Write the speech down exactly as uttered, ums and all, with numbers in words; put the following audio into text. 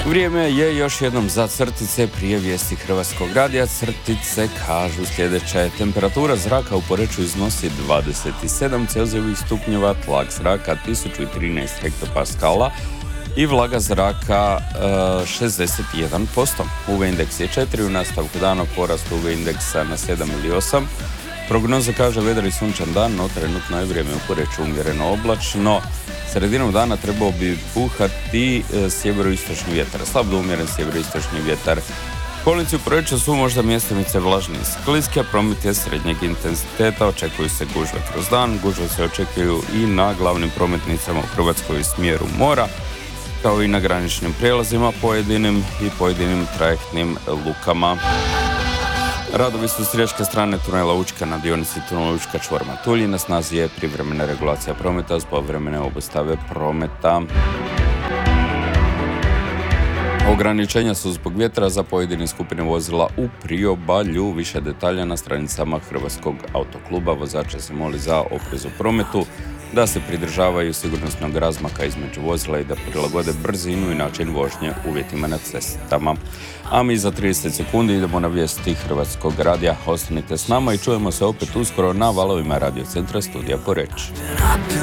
Vrijeme je još jednom za crtice prije vijesti Hrvatskog radija. Crtice kažu sljedeće: temperatura zraka u Poreču iznosi dvadeset sedam Celzijevih stupnjeva, tlak zraka tisuću trinaest hektopaskala i vlaga zraka e, šezdeset jedan posto. U ve indeks je četiri, u nastavku dana porast u ve indeksa na sedam ili osam. Prognoza kaže vedar i sunčan dan, no trenutno je vrijeme u Poreču umjereno oblačno. Sredinom dana trebao bi puhati e, sjeveroistočni vjetar, slab do umjeren sjeveroistočni vjetar. Kolnici u Poreču su možda mjestimice vlažni i skliski, a promet je srednjeg intenziteta, očekuju se gužve kroz dan. Gužve se očekuju i na glavnim prometnicama u Hrvatskoj u smjeru mora, kao i na graničnim prijelazima pojedinim i pojedinim trajektnim lukama. Radovi su s riječke strane tunela Učka na dionici tunela Učka čvor Matulji. Na snazi je privremena regulacija prometa zbog vremene obustave prometa. Ograničenja su zbog vjetra za pojedine skupine vozila u priobalju. Više detalja na stranicama Hrvatskog autokluba. Vozače se moli za oprez u prometu, da se pridržavaju sigurnosnog razmaka između vozila i da prilagode brzinu i način vožnje uvjetima na cestama. A mi za trideset sekundi idemo na vijesti Hrvatskog radija. Ostanite s nama i čujemo se opet uskoro na valovima Radio Centra Studija Poreč.